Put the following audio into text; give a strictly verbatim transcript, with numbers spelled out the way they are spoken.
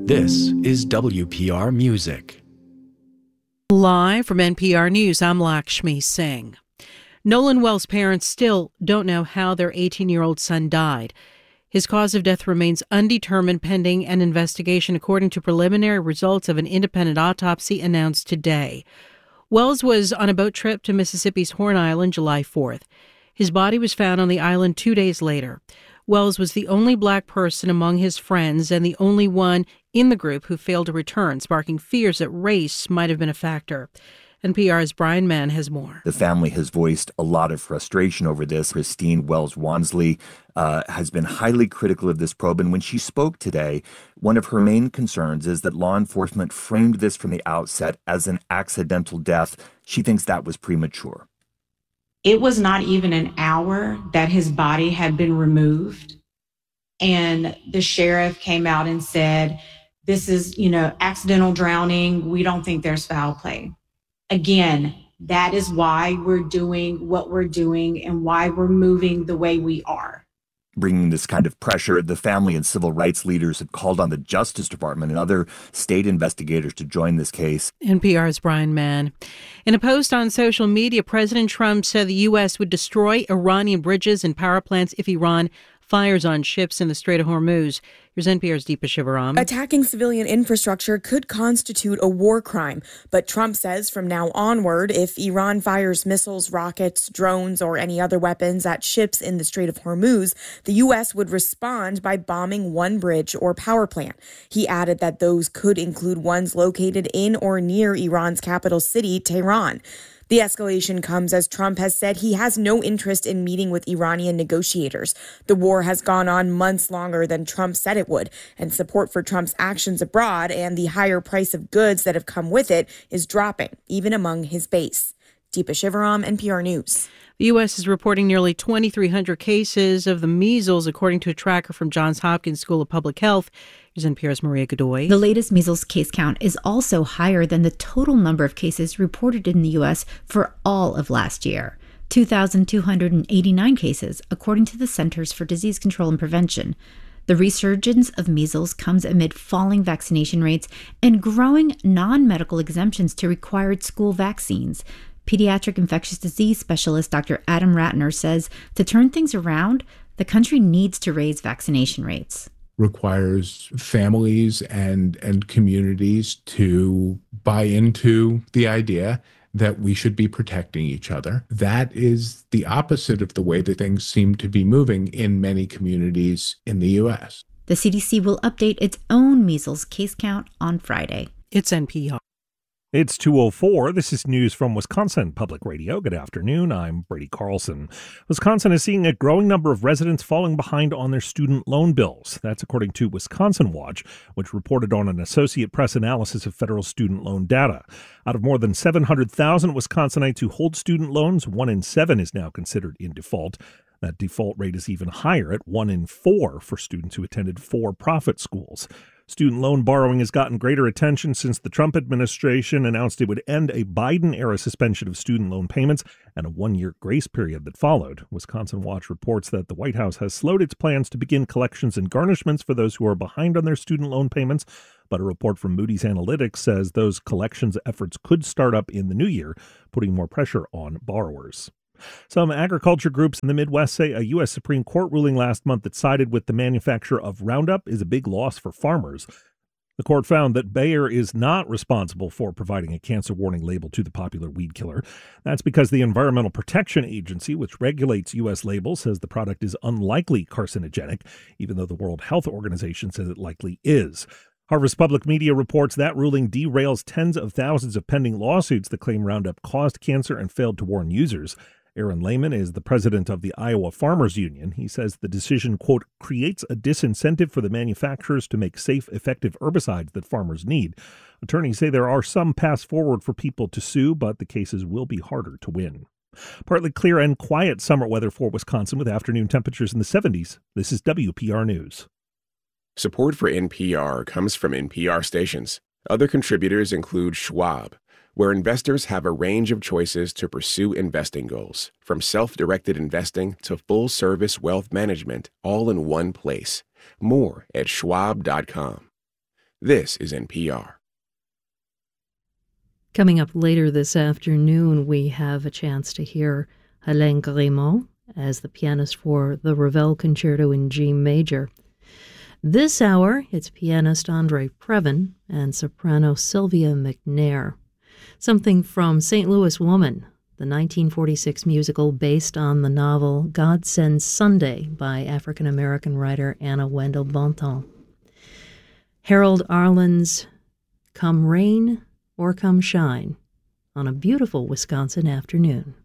This is W P R Music. Live from N P R News, I'm Lakshmi Singh. Nolan Wells' parents still don't know how their eighteen-year-old son died. His cause of death remains undetermined pending an investigation, according to preliminary results of an independent autopsy announced today. Wells was on a boat trip to Mississippi's Horn Island July fourth. His body was found on the island two days later. Wells was the only black person among his friends and the only one in the group who failed to return, sparking fears that race might have been a factor. N P R's Brian Mann has more. The family has voiced a lot of frustration over this. Christine Wells Wansley uh, has been highly critical of this probe, and when she spoke today, one of her main concerns is that law enforcement framed this from the outset as an accidental death. She thinks that was premature. It was not even an hour that his body had been removed. And the sheriff came out and said, this is, you know, accidental drowning. We don't think there's foul play. Again, that is why we're doing what we're doing and why we're moving the way we are. Bringing this kind of pressure, the family and civil rights leaders have called on the Justice Department and other state investigators to join this case. N P R's Brian Mann. In a post on social media, President Trump said the U S would destroy Iranian bridges and power plants if Iran fires on ships in the Strait of Hormuz. Here's N P R's Deepa Shivaram. Attacking civilian infrastructure could constitute a war crime, but Trump says from now onward, if Iran fires missiles, rockets, drones, or any other weapons at ships in the Strait of Hormuz, the U S would respond by bombing one bridge or power plant. He added that those could include ones located in or near Iran's capital city, Tehran. The escalation comes as Trump has said he has no interest in meeting with Iranian negotiators. The war has gone on months longer than Trump said it would, and support for Trump's actions abroad and the higher price of goods that have come with it is dropping, even among his base. Deepa Shivaram, N P R News. The U S is reporting nearly twenty-three hundred cases of the measles, according to a tracker from Johns Hopkins School of Public Health. Here's N P R's Maria Godoy. The latest measles case count is also higher than the total number of cases reported in the U S for all of last year, two thousand two hundred eighty-nine cases, according to the Centers for Disease Control and Prevention. The resurgence of measles comes amid falling vaccination rates and growing non-medical exemptions to required school vaccines. Pediatric infectious disease specialist Doctor Adam Ratner says to turn things around, the country needs to raise vaccination rates. Requires families and, and communities to buy into the idea that we should be protecting each other. That is the opposite of the way that things seem to be moving in many communities in the U S. The C D C will update its own measles case count on Friday. It's N P R. It's two oh four. This is news from Wisconsin Public Radio. Good afternoon. I'm Brady Carlson. Wisconsin is seeing a growing number of residents falling behind on their student loan bills. That's according to Wisconsin Watch, which reported on an Associate Press analysis of federal student loan data. Out of more than seven hundred thousand Wisconsinites who hold student loans, one in seven is now considered in default. That default rate is even higher at one in four for students who attended for-profit schools. Student loan borrowing has gotten greater attention since the Trump administration announced it would end a Biden-era suspension of student loan payments and a one-year grace period that followed. Wisconsin Watch reports that the White House has slowed its plans to begin collections and garnishments for those who are behind on their student loan payments, but a report from Moody's Analytics says those collections efforts could start up in the new year, putting more pressure on borrowers. Some agriculture groups in the Midwest say a U S Supreme Court ruling last month that sided with the manufacturer of Roundup is a big loss for farmers. The court found that Bayer is not responsible for providing a cancer warning label to the popular weed killer. That's because the Environmental Protection Agency, which regulates U S labels, says the product is unlikely carcinogenic, even though the World Health Organization says it likely is. Harvest Public Media reports that ruling derails tens of thousands of pending lawsuits that claim Roundup caused cancer and failed to warn users. Aaron Lehman is the president of the Iowa Farmers Union. He says the decision, quote, creates a disincentive for the manufacturers to make safe, effective herbicides that farmers need. Attorneys say there are some paths forward for people to sue, but the cases will be harder to win. Partly clear and quiet summer weather for Wisconsin with afternoon temperatures in the seventies. This is W P R News. Support for N P R comes from N P R stations. Other contributors include Schwab, where investors have a range of choices to pursue investing goals, from self-directed investing to full-service wealth management, all in one place. More at schwab dot com. This is N P R. Coming up later this afternoon, we have a chance to hear Hélène Grimaud as the pianist for the Ravel Concerto in G major. This hour, it's pianist Andre Previn and soprano Sylvia McNair. Something from Saint Louis Woman, the nineteen forty-six musical based on the novel God Sends Sunday by African-American writer Anna Wendell Bontemps. Harold Arlen's Come Rain or Come Shine on a beautiful Wisconsin afternoon.